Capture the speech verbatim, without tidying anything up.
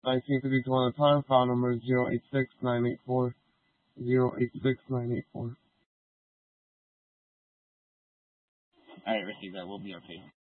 nineteen fifty-two at the time. File number is zero eight six nine eight four zero eight six nine eight four. Alright, receive that. We'll be our pay.